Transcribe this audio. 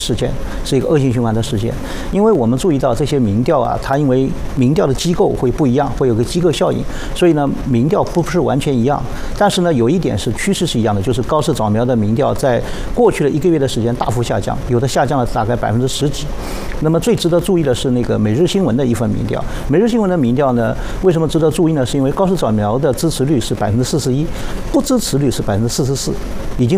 事件是一个恶性循环的事件，因为我们注意到这些民调啊，它因为民调的机构会不一样，会有个机构效应，所以呢，民调不是完全一样。但是呢，有一点是趋势是一样的，就是高市早苗的民调在过去的1个月的时间大幅下降，有的下降了大概10%几。那么最值得注意的是那个每日新闻的一份民调，每日新闻的民调呢，为什么值得注意呢？是因为高市早苗的支持率是41%，不支持率是44%，已经